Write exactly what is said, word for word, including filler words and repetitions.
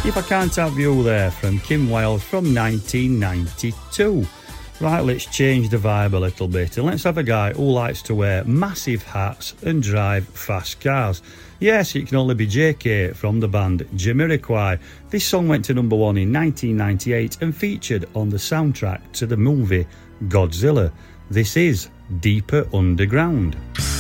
If I Can't Have You there from Kim Wilde from nineteen ninety-two. Right, let's change the vibe a little bit and let's have a guy who likes to wear massive hats and drive fast cars. Yes, it can only be J K from the band Jamiroquai. This song went to number one in nineteen ninety-eight and featured on the soundtrack to the movie Godzilla. This is Deeper Underground.